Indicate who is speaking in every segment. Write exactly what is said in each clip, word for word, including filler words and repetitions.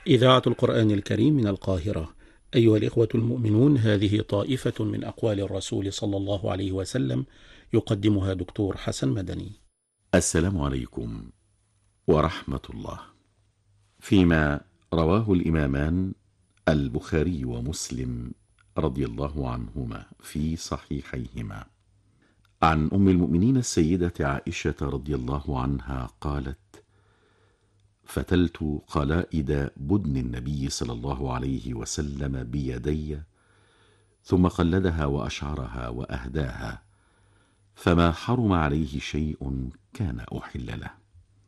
Speaker 1: إذاعة القرآن الكريم من القاهرة. أيها الإخوة المؤمنون، هذه طائفة من أقوال الرسول صلى الله عليه وسلم يقدمها دكتور حسن مدني.
Speaker 2: السلام عليكم ورحمة الله. فيما رواه الإمامان البخاري ومسلم رضي الله عنهما في صحيحيهما عن أم المؤمنين السيدة عائشة رضي الله عنها قالت: فتلت قلائد بدن النبي صلى الله عليه وسلم بيدي، ثم قلدها وأشعرها وأهداها، فما حرم عليه شيء كان أحل له.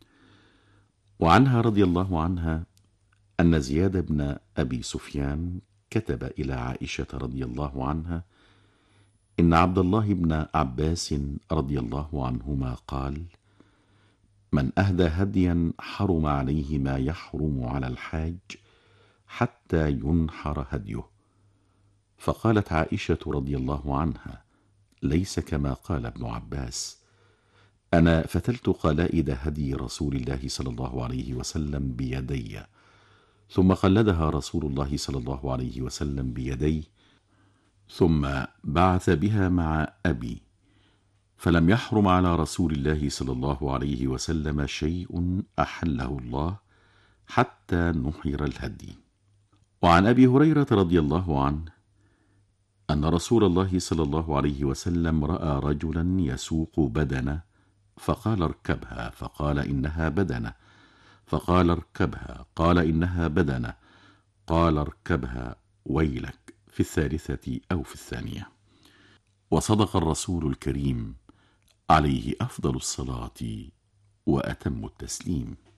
Speaker 2: وعنها رضي الله عنها أن زياد بن أبي سفيان كتب إلى عائشة رضي الله عنها إن عبد الله بن عباس رضي الله عنهما قال: من أهدى هديا حرم عليه ما يحرم على الحاج حتى ينحر هديه. فقالت عائشة رضي الله عنها: ليس كما قال ابن عباس، أنا فتلت قلائد هدي رسول الله صلى الله عليه وسلم بيدي، ثم قلدها رسول الله صلى الله عليه وسلم بيديه، ثم بعث بها مع أبي، فلم يحرم على رسول الله صلى الله عليه وسلم شيء أحله الله حتى نحر الهدي. وعن أبي هريرة رضي الله عنه أن رسول الله صلى الله عليه وسلم رأى رجلا يسوق بدنة، فقال: اركبها، فقال: إنها بدنة، فقال: اركبها، قال: إنها بدنة، قال: اركبها ويلك، في الثالثة أو في الثانية. وصدق الرسول الكريم عليه أفضل الصلاة وأتم التسليم.